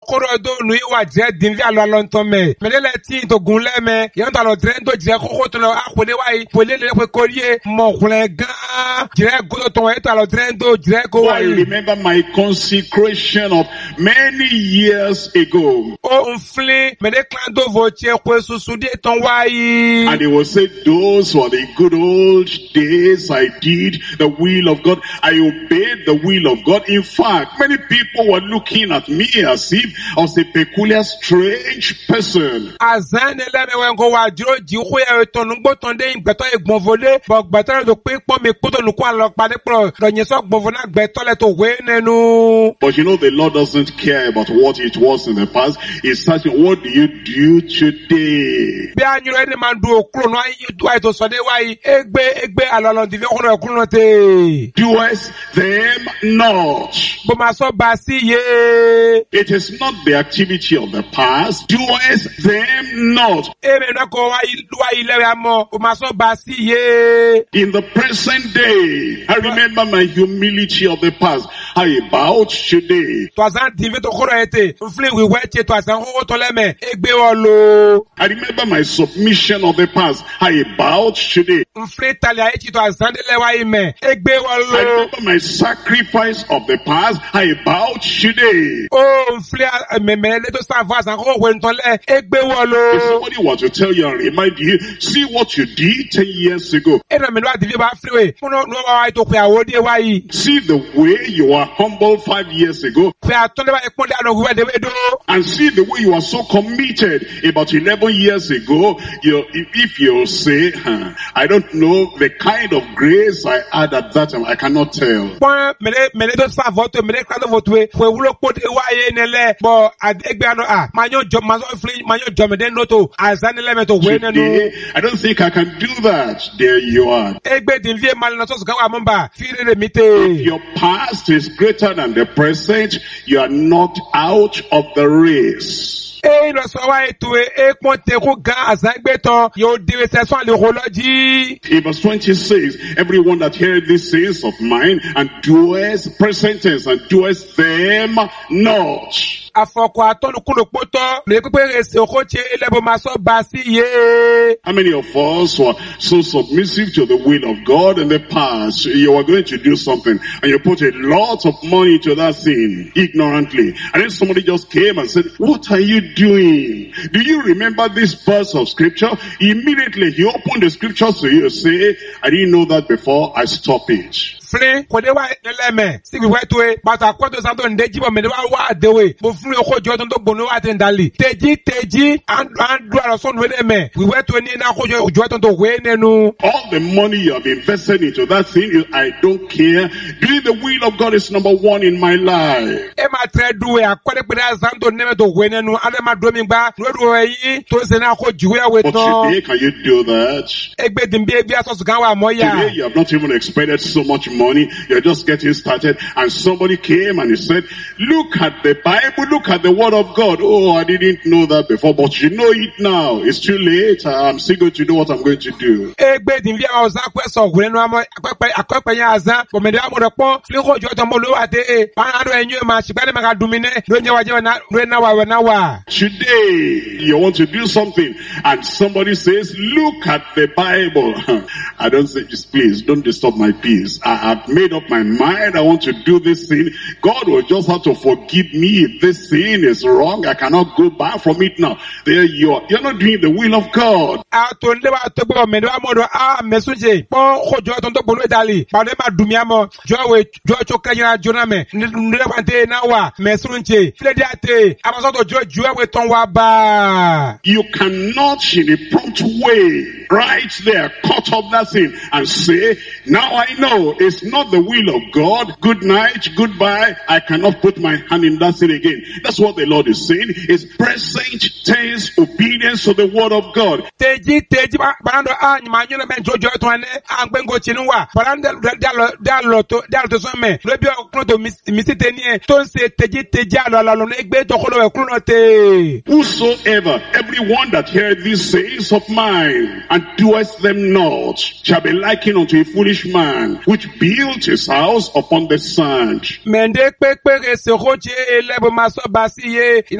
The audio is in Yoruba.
koro do nu iwa je dinvi alo alonton me. Medele ti to gunle me. Yon ta lo drendo je koko to lo akole wai. Pole le pe korie mo kule ga. Je go to e ta lo drendo je go I wai. remember my consecration of many years ago. O unfle mede klando voche kwe susu de ton wai. And they will say, those were the good old days. I did the will of God. I obeyed the will of God. In fact, many people were looking at me as if I was a peculiar, strange person. Azan eleme wengo wa jiro ji kwe e ton ngbo ton de gbeto egbon vole bo gbeto do pe pon mi koto nu kwa lo pade pro lo yin so gbon vona gbeto le to we nenu. But you know, the Lord doesn't care about what it was in the past. He's asking, what do you do today? Bi anyu ene man do okro no ayi do ai to so de wai egbe alolo divi okro okro no te. Doest them not. Bo ma so ba si ye. It is not the activity of the past. Doest them not. E me no ko wai lewe amo bo ma so ba si ye. In the present day, I remember my humility of the past. How about today? To azan divi to koro ete fle we weche to azan ho to leme egbe wo lo. I remember my submission of the past. How about today? Fle tali ayi to azan de lewa ime egbe wo I lo. remember my sacrifice of the past. How about today? Oh, fle me le to sa va azan ho we nton le egbe wo If lo. somebody were to tell you and remind you, see what you did 10 years ago. E na me no divi ba fle we. No wa to pe awode wai. See the way you were humble 5 years ago. Pe atonde ba ekponde ano we de we do. And see the way you are so committed about 11 years ago. If you say, I don't know the kind of grace I had at that time, I cannot tell. Pon me le to sa vote me le klando vote we wulo po de wa ye ne le bo egbe ano ma yo jo me den no to azan le me to we ne no. Today, I don't think I can do that. There you are. Egbe din vie mal no so ga wa mamba fi re mi te. Your past is greater than the present. You are not out of the race. E no so wa eto e pon te ko ga azan gbe ton yo dire se so le rology. In verse 26, everyone that heareth these sayings of mine and doeth, present tense, and doeth them not. Afoko atonu kuno poto le pepe rese okoche elebo maso basi ye. How many of us were so submissive to the will of God in the past? You were going to do something and you put a lot of money into that thing ignorantly. And then somebody just came and said, what are you doing? Do you remember this verse of scripture? Immediately he opened the scriptures to you and say, I didn't know that before, I stop it. Fle kode wa eleme si we weto e bata kwato santo ndeji bo me wa dewe bo fun oko jo to gbonu wa te ndali teji and do ara so no eleme we weto ni na ko jo to we nenu. All the money you have invested into that thing, I don't care. Doing the will of God is number one in my life. E ma tre do e akwede pe santo neme to we nenu ade ma do mi gba no do yi to se na ko juwe we But to. today, can you do that? Egbe din bi aso kan wa moya. Today, you have not even expended so much money. You're just getting started. And somebody came and he said, look at the Bible, look at the word of God. Oh, I didn't know that before, but you know it now. It's too late. I'm still going to do what I'm going to do. Egbe din bi aso kweso gure no amo akwepe yan azan bo me de amo de pon fle ko jo to mo lo wa te e pa ado enyu ma sipade ma ka dumine do nye wa na wa. Today, you want to do something and somebody says, look at the Bible. I don't say, just please don't disturb my peace. I've made up my mind. I want to do this thing. God will just have to forgive me if this thing is wrong. I cannot go back from it now. There you are. You're not doing the will of God. To nle wa to gbo me do amo do mesunje pon ko jo to gbonu dali pa le ma dumi amo jo cho kanya jona me nle wa te na wa mesunje fle dia te amaso to jo we ton wa ba. You cannot in a prompt way right there cut off that thing and say, now I know it's not the will of God. Good night, goodbye. I cannot put my hand in that thing again. That's what the Lord is saying. It's present tense obedience to the word of God. Teji barando manyo na men jojo to ane angbengo chinwa barando dalo to so me lebi okun to misite ni to se teji alo no egbe to kolo we kunu te. Whosoever, everyone that heareth these sayings of mine and doeth them not shall be likened unto a foolish man which built his house upon the sand. Mende pepe se roche elebo maso basiye